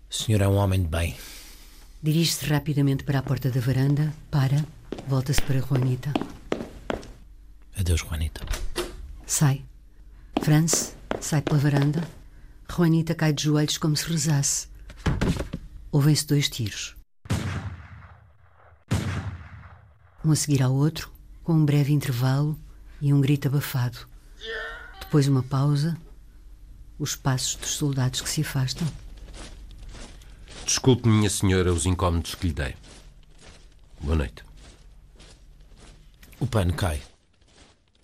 O senhor é um homem de bem. Dirige-se rapidamente para a porta da varanda, volta-se para Juanita. Adeus, Juanita. Sai. Franz sai pela varanda. Juanita cai de joelhos como se rezasse. Ouvem-se 2 tiros. Um a seguir ao outro, com um breve intervalo e um grito abafado. Depois uma pausa, os passos dos soldados que se afastam. Desculpe, minha senhora, os incómodos que lhe dei. Boa noite. O pano cai.